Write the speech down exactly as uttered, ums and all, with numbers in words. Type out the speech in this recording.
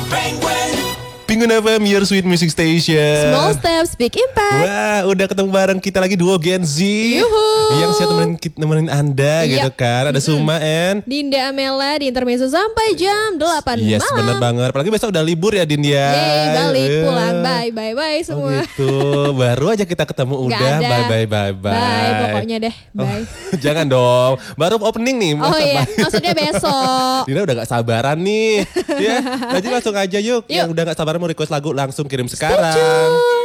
Penguin F M, your sweet music station. Small steps, big impact. Wah, udah ketemu bareng kita lagi duo Gen Z. Yuhu. Yang siap nemenin, nemenin Anda Iya. gitu kan. Ada Suma and Dinda Amela di intermezzo sampai jam delapan yes, malam. bener banget. Apalagi besok udah libur ya, Din ya. Yeay, balik Eh. pulang. Bye, bye, bye Oh semua. gitu. Baru aja kita ketemu Nggak udah. ada. Bye, bye, bye, bye. Bye, pokoknya deh. Bye. Oh, jangan dong. Baru opening nih. Oh masa iya, bye? maksudnya besok. Dina udah gak sabaran nih. Ya, jadi langsung aja yuk. Yuk. Yang udah gak sabaran mau request lagu langsung kirim sekarang. Stay tune.